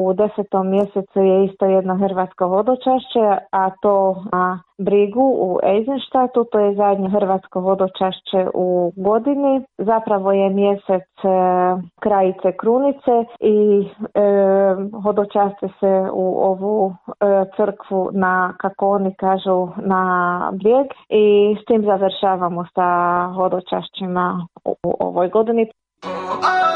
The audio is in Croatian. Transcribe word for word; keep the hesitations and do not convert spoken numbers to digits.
U desetom mjesecu je isto jedno hrvatsko hodočašće, a to na Brigu u Eisenstadtu, to je zadnje hrvatsko hodočašće u godini. Zapravo je mjesec e, krajice krunice i e, hodočašće se u ovu e, crkvu na, kako oni kažu, na brijeg i s tim završavamo sa hodočašćima u, u ovoj godini.